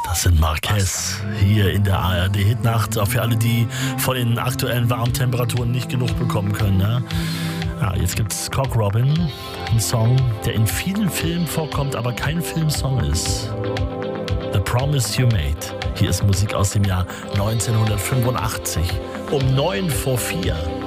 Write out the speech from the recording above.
Das sind Marquez hier in der ARD-Hitnacht. Auch für alle, die von den aktuellen warmen Temperaturen nicht genug bekommen können. Ne? Ja, jetzt gibt's Cock Robin, ein Song, der in vielen Filmen vorkommt, aber kein Filmsong ist. The Promise You Made. Hier ist Musik aus dem Jahr 1985. Um 3:09.